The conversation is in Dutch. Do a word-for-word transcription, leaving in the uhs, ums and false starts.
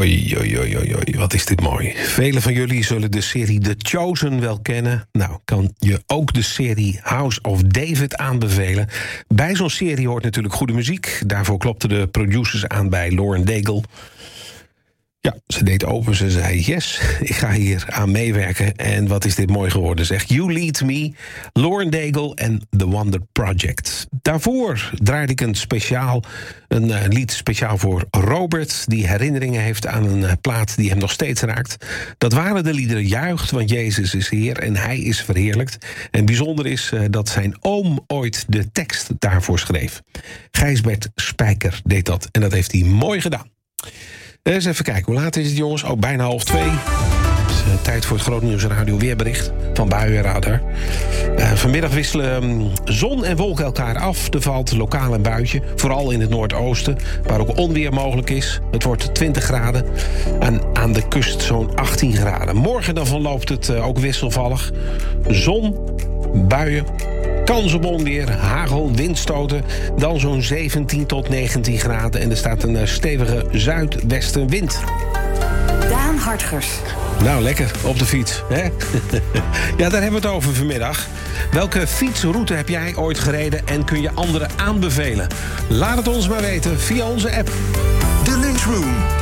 Oei, oei, oei, oei, oei, wat is dit mooi. Velen van jullie zullen de serie The Chosen wel kennen. Nou, kan je ook de serie House of David aanbevelen. Bij zo'n serie hoort natuurlijk goede muziek. Daarvoor klopten de producers aan bij Lauren Daigle. Ja, ze deed open, ze zei yes, ik ga hier aan meewerken. En wat is dit mooi geworden, zeg. You Lead Me, Lauren Daigle en The Wonder Project. Daarvoor draaide ik een speciaal, een uh, lied speciaal voor Robert, die herinneringen heeft aan een uh, plaat die hem nog steeds raakt. Dat waren de liederen Juicht, want Jezus is Heer en Hij is verheerlijkt. En bijzonder is uh, dat zijn oom ooit de tekst daarvoor schreef. Gijsbert Spijker deed dat en dat heeft hij mooi gedaan. Eens even kijken, hoe laat is het, jongens? Oh, bijna half twee. Het is uh, tijd voor het Groot Nieuws Radio weerbericht van Buienradar. Uh, vanmiddag wisselen um, zon en wolken elkaar af. Er valt lokaal een buitje, vooral in het noordoosten, waar ook onweer mogelijk is. Het wordt twintig graden en aan de kust zo'n achttien graden. Morgen dan verloopt het uh, ook wisselvallig. Zon, buien, kans op onweer, hagel, windstoten. Dan zo'n zeventien tot negentien graden. En er staat een stevige zuidwestenwind. Daan Hartgers. Nou, lekker, op de fiets, hè? Ja, daar hebben we het over vanmiddag. Welke fietsroute heb jij ooit gereden en kun je anderen aanbevelen? Laat het ons maar weten via onze app. De Lunchroom